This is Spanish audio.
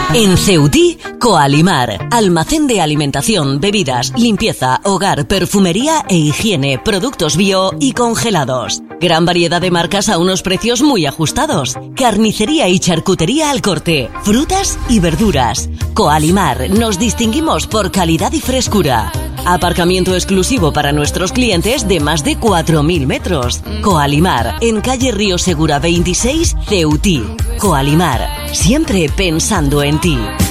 En Ceutí, Coalimar, almacén de alimentación, bebidas, limpieza, hogar, perfumería e higiene, productos bio y congelados. Gran variedad de marcas a unos precios muy ajustados. Carnicería y charcutería al corte, frutas y verduras. Coalimar, nos distinguimos por calidad y frescura. Aparcamiento exclusivo para nuestros clientes de más de 4.000 metros. Coalimar, en calle Río Segura 26, Ceutí. Coalimar, siempre pensando en ti.